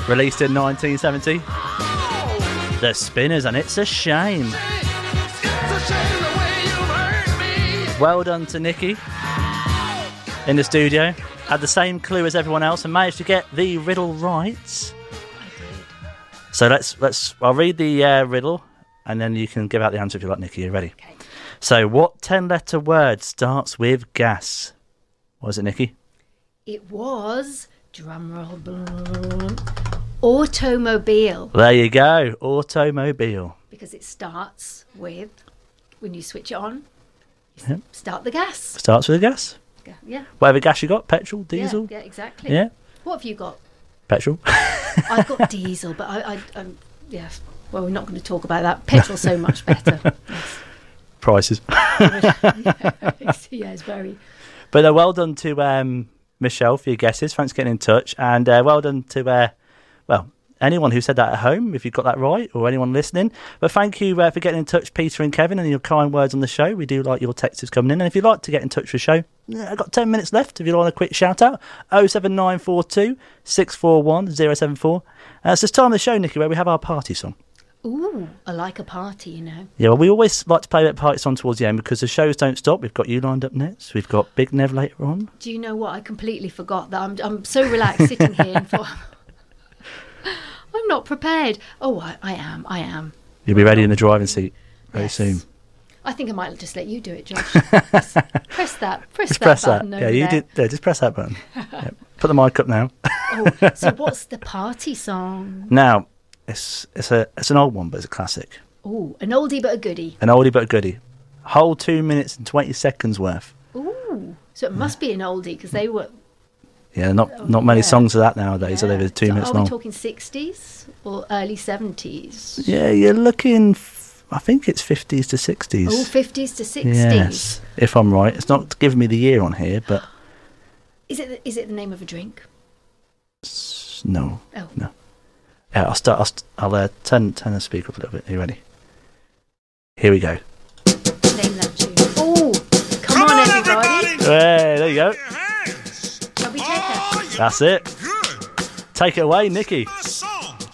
Released in 1970. The Spinners, and It's a Shame. Well done to Nikki in the studio. Had the same clue as everyone else and managed to get the riddle right. So I'll read the riddle and then you can give out the answer if you like, Nikki. You ready? Okay. So what 10-letter word starts with gas? What was it, Nikki? It was, drumroll, boom, automobile. There you go, automobile. Because it starts with, when you switch it on, Yep. start the gas. Starts with a gas. Yeah. Whatever gas you got, petrol, diesel. Yeah, exactly. Yeah. What have you got? Petrol. I've got diesel, but yeah. Well, we're not going to talk about that. Petrol's so much better. Yes. Prices. Yeah, it's very. But well done to Michelle for your guesses. Thanks for getting in touch. And well done to, anyone who said that at home, if you got that right, or anyone listening. But thank you for getting in touch, Peter and Kevin, and your kind words on the show. We do like your texts coming in. And if you'd like to get in touch with the show, I've got 10 minutes left. If you want a quick shout out, 07942 641 074. It's this time of the show, Nikki, where we have our party song. Ooh, I like a party, you know. Yeah, well, we always like to play that party song towards the end because the shows don't stop. We've got you lined up next. We've got Big Nev later on. Do you know what? I completely forgot that. I'm so relaxed sitting here and thought, I'm not prepared. Oh, I am. You'll be ready in the driving seat very Yes. soon. I think I might just let you do it, Josh. press that. Just press that. button Yeah, over you there. did. Yeah, just press that button. Yeah. Put the mic up now. Oh, so what's the party song? Now, it's an old one, but it's a classic. Oh, an oldie but a goodie. An oldie but a goodie. Whole 2 minutes and 20 seconds worth. Ooh, so it must be an oldie because they were. Yeah, not many songs of that nowadays. So they were 2 minutes Are long. we talking 60s or early 70s? Yeah, you're looking. I think it's 50s to 60s. Oh, 50s to 60s. Yes, if I'm right. It's not giving me the year on here, but Is it the name of a drink? no. Oh. No. Yeah, I'll turn the speaker up a little bit. Are you ready? Here we go. Name that tune. Oh, come on, everybody. Hey, there you go. Shall we take it? That's it. Take it away, Nikki. The song